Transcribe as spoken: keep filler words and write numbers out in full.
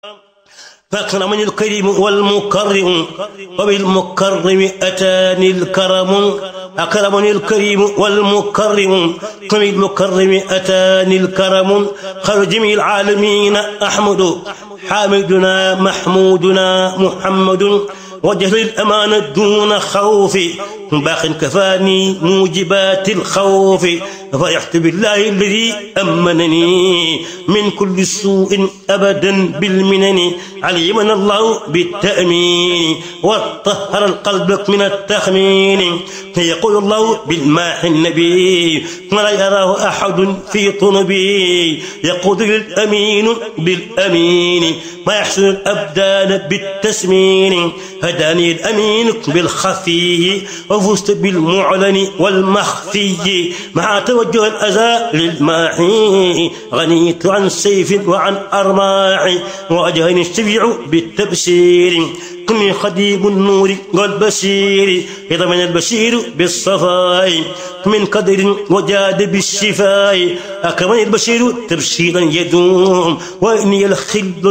فأكرمني الكريم والمكرم وبالمكرم أتاني الكرم. أكرمني الكريم والمكرم وبالمكرم أتاني الكرم. خير جميع العالمين أحمد حامدنا محمودنا محمد. وجه الأمانة دون خوف باق كفاني موجبات الخوف. فرحت بالله الذي أمنني من كل سوء أبدا بالمنن. علمنا الله بالتأمين وطهر القلب من التخمين. يقول الله بالماح النبي ولا يراه أحد في طنبي. يقول الأمين بالأمين ما يحسن الأبدان بالتسمين. هداني الأمين بالخفي وفزت بالمعلن والمخفي. مع توجه الأذى للماحي غنيت عن سيف وعن أرماح. وأجهني الشفيع بالتبشير كني خديم النور والبشير. إذا من البشير بالصفاء من قدر وجاد بالشفاء. أكرمني البشير تبشيرا يدوم وإني الخل